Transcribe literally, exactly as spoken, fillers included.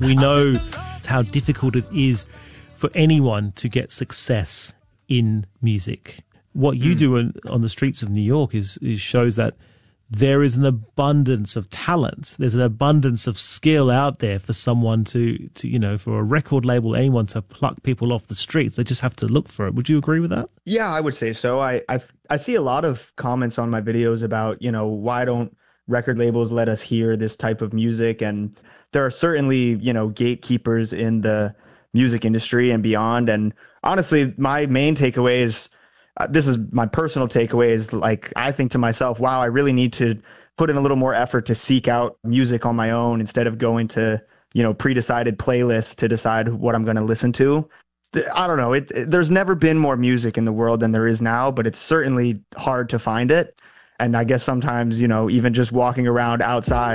We know how difficult it is for anyone to get success in music. What you mm. do in, on the streets of New York is, is shows that there is an abundance of talent. There's an abundance of skill out there for someone to, to, you know, for a record label, anyone to pluck people off the streets. They just have to look for it. Would you agree with that? Yeah, I would say so. I, I, I see a lot of comments on my videos about, you know, why don't record labels let us hear this type of music? And there are certainly, you know, gatekeepers in the music industry and beyond. And honestly, my main takeaway is, Uh, this is my personal takeaway is like, I think to myself, wow, I really need to put in a little more effort to seek out music on my own instead of going to, you know, pre-decided playlists to decide what I'm going to listen to. I don't know. It, it, there's never been more music in the world than there is now, but it's certainly hard to find it. And I guess sometimes, you know, even just walking around outside,